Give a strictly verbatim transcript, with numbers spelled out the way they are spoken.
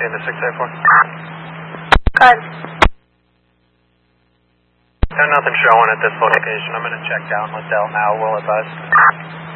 taxi into six eight four. Good. There's nothing showing at this location. I'm going to check down with Dell now. We'll advise.